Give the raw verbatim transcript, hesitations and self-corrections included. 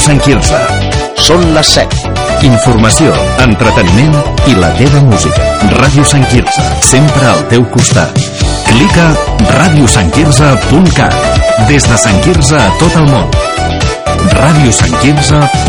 Sant Quirze. Són les set. Informació, entreteniment i la teva música. Ràdio Sant Quirze, sempre al teu costat. Clica ràdio sant quirze punt cat. Des de Sant Quirze a tot el món. ràdio sant quirze punt cat